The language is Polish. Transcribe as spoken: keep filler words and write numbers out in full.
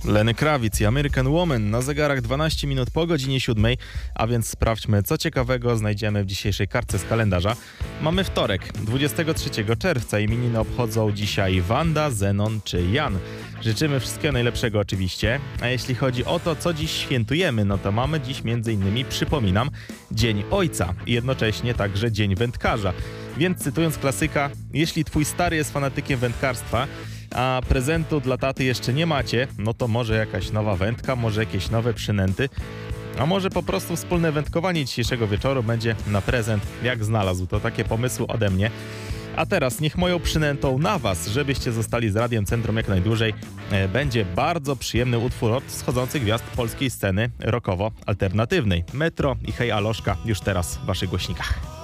Lenny Kravitz i American Woman na zegarach dwanaście minut po godzinie siódmej, a więc sprawdźmy, co ciekawego znajdziemy w dzisiejszej kartce z kalendarza. Mamy wtorek, dwudziestego trzeciego czerwca. Imieniny obchodzą dzisiaj Wanda, Zenon czy Jan. Życzymy wszystkiego najlepszego oczywiście, a jeśli chodzi o to, co dziś świętujemy, no to mamy dziś między innymi, przypominam, Dzień Ojca i jednocześnie także Dzień Wędkarza. Więc cytując klasyka, jeśli twój stary jest fanatykiem wędkarstwa, a prezentu dla taty jeszcze nie macie, no to może jakaś nowa wędka, może jakieś nowe przynęty, a może po prostu wspólne wędkowanie dzisiejszego wieczoru będzie na prezent jak znalazł. To takie pomysły ode mnie. A teraz niech moją przynętą na was, żebyście zostali z Radiem Centrum jak najdłużej, e, będzie bardzo przyjemny utwór od wschodzących gwiazd polskiej sceny rockowo-alternatywnej. Metro i Hej Aloszka już teraz w waszych głośnikach.